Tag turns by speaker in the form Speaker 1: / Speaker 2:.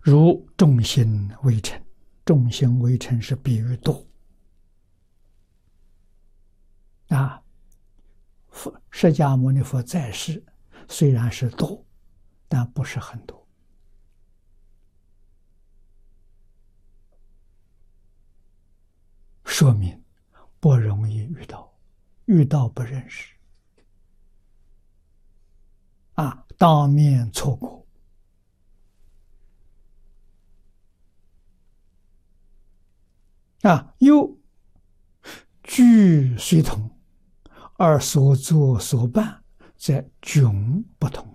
Speaker 1: 如众星微尘，众星微尘是比喻多啊。释迦牟尼佛在世虽然是多，但不是很多。说明不容易遇到，遇到不认识啊，当面错过啊，又具随同，而所作所办则迥不同。